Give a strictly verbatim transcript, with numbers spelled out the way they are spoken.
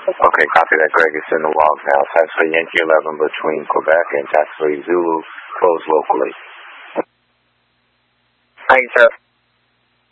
Okay, copy that, Greg. It's in the log now. Taxi Yankee eleven between Quebec and Taxi Zulu, closed locally. Thank you, sir.